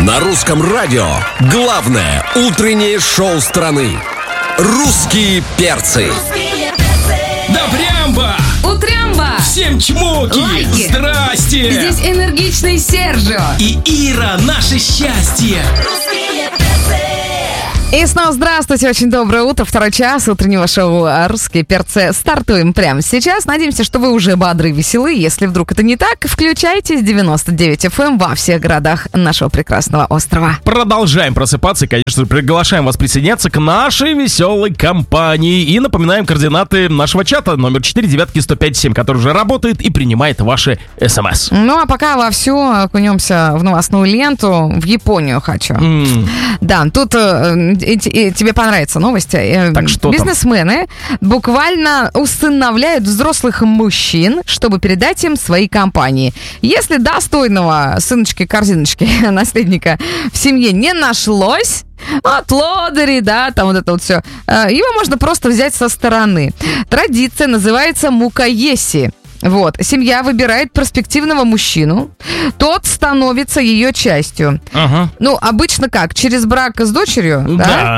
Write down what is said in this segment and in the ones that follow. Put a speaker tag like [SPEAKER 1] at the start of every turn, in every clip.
[SPEAKER 1] На русском радио главное утреннее шоу страны. «Русские перцы».
[SPEAKER 2] Да прямба!
[SPEAKER 3] Утрямба!
[SPEAKER 2] Всем чмоки!
[SPEAKER 3] Лайки!
[SPEAKER 2] Здрасте!
[SPEAKER 3] Здесь энергичный Сержио.
[SPEAKER 2] И Ира, наше счастье!
[SPEAKER 3] И снова здравствуйте, очень доброе утро, второй час утреннего шоу «Русские перцы». Стартуем прямо сейчас. Надеемся, что вы уже бодры и веселы. Если вдруг это не так, включайтесь 99 FM во всех городах нашего прекрасного острова.
[SPEAKER 2] Продолжаем просыпаться и, конечно же, приглашаем вас присоединяться к нашей веселой компании. И напоминаем координаты нашего чата номер 499-105-7, который уже работает и принимает ваши смс.
[SPEAKER 3] Ну, а пока вовсю окунемся в новостную ленту, в Японию хочу. Да, тут... тебе понравятся новости.
[SPEAKER 2] Так что
[SPEAKER 3] бизнесмены буквально усыновляют взрослых мужчин, чтобы передать им свои компании. Если достойного сыночки-корзиночки, наследника в семье не нашлось, от лодыри, да, там вот это вот все, его можно просто взять со стороны. Традиция называется мукаеси. Вот, семья выбирает перспективного мужчину, тот становится ее частью.
[SPEAKER 2] Ага.
[SPEAKER 3] Ну, обычно как? Через брак с дочерью,
[SPEAKER 2] Да.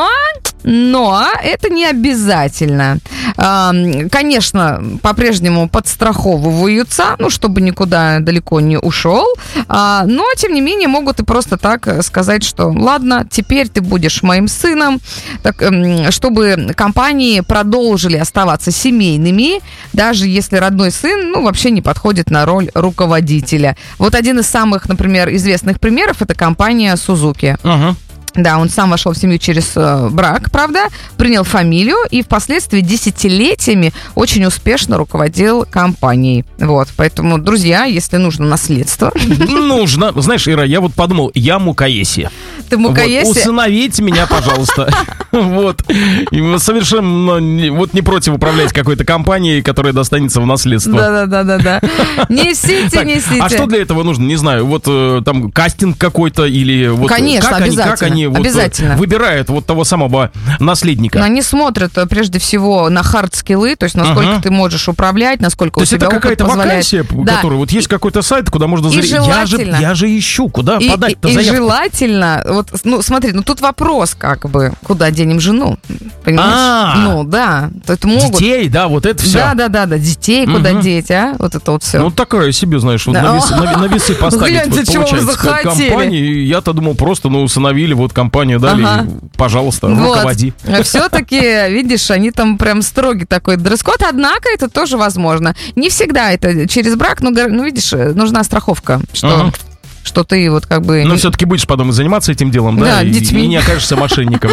[SPEAKER 3] Но это не обязательно. Конечно, по-прежнему подстраховываются, ну, чтобы никуда далеко не ушел. Но, тем не менее, могут и просто так сказать, что ладно, теперь ты будешь моим сыном. Так, чтобы компании продолжили оставаться семейными, даже если родной сын, ну, вообще не подходит на роль руководителя. Вот один из самых, например, известных примеров — это компания Suzuki.
[SPEAKER 2] Ага.
[SPEAKER 3] Да, он сам вошел в семью через брак, правда, принял фамилию и впоследствии десятилетиями очень успешно руководил компанией. Вот, поэтому, друзья, если нужно наследство...
[SPEAKER 2] Нужно. Знаешь, Ира, я вот подумал, я мукаеси.
[SPEAKER 3] Ты мукаеси?
[SPEAKER 2] Вот, усыновите меня, пожалуйста. Вот. И совершенно вот не против управлять какой-то компанией, которая достанется в наследство.
[SPEAKER 3] Да. Несите.
[SPEAKER 2] А что для этого нужно? Не знаю, вот там кастинг какой-то или вот...
[SPEAKER 3] Конечно,
[SPEAKER 2] как они вот
[SPEAKER 3] обязательно
[SPEAKER 2] выбирают вот того самого наследника?
[SPEAKER 3] Но они смотрят прежде всего на хард-скиллы, то есть насколько ты можешь управлять, насколько у тебя опыт позволяет.
[SPEAKER 2] То есть это какая-то вакансия, которая... Вот есть какой-то сайт, куда можно заявить. Я же ищу, куда подать-то заявку. И желательно, вот, ну смотри, ну тут вопрос как бы, куда денем жену, понимаешь? Ну да, это могут... Детей, да, вот это все.
[SPEAKER 3] Да, детей куда деть, а? Вот это вот все.
[SPEAKER 2] Ну такая себе, знаешь, вот на весы поставить, вот, получается, компании. Я-то думал, просто, усыновили, вот компанию дали, пожалуйста, руководи.
[SPEAKER 3] Все-таки, видишь, они там прям строгий такой дресс-код, однако это тоже возможно. Не всегда это через брак, но, видишь, нужна страховка, что ты вот как бы...
[SPEAKER 2] Но все-таки будешь потом заниматься этим делом, да?
[SPEAKER 3] детьми.
[SPEAKER 2] И не окажешься мошенником.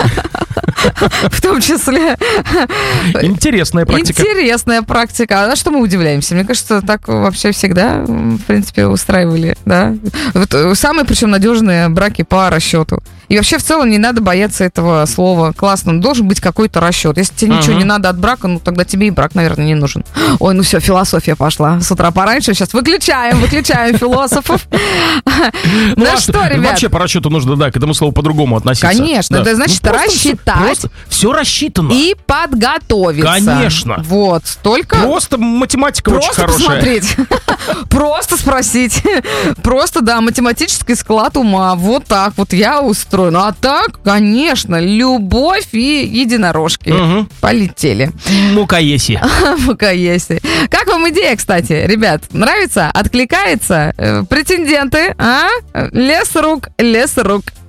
[SPEAKER 3] В том числе.
[SPEAKER 2] Интересная практика.
[SPEAKER 3] Интересная практика. А на что мы удивляемся? Мне кажется, так вообще всегда, в принципе, устраивали, да? Вот самые, причем, надежные браки по расчету. И вообще, в целом, не надо бояться этого слова. Классно. Должен быть какой-то расчет. Если тебе ничего не надо от брака, тогда тебе и брак, наверное, не нужен. Ой, все, философия пошла. С утра пораньше. Сейчас выключаем философов. Ну что, ребят?
[SPEAKER 2] Вообще по расчету нужно, да, к этому слову по-другому относиться.
[SPEAKER 3] Конечно. Это значит рассчитать.
[SPEAKER 2] Все рассчитано.
[SPEAKER 3] И подготовиться.
[SPEAKER 2] Конечно.
[SPEAKER 3] Вот. Только...
[SPEAKER 2] Просто математика очень хорошая.
[SPEAKER 3] Просто посмотреть. Просто спросить. Просто, да, математический склад ума. Вот так вот я устрою. Ну а так, конечно, любовь и единорожки. Полетели.
[SPEAKER 2] Мукаеси.
[SPEAKER 3] Мукаеси. Как вам идея, кстати, ребят? Нравится? Откликается? Претенденты? А? Лес рук.